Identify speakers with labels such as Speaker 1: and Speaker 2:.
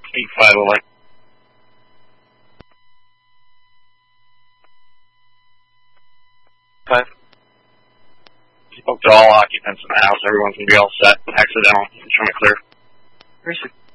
Speaker 1: 501. Spoke to all occupants in the house. Everyone's going to be all set. Accidental. Show me clear.